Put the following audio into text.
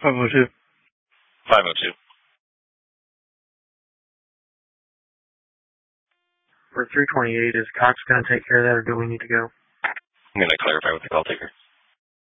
502. 502. For 328, is Cox going to take care of that, or do we need to go? I'm going to clarify with the call taker.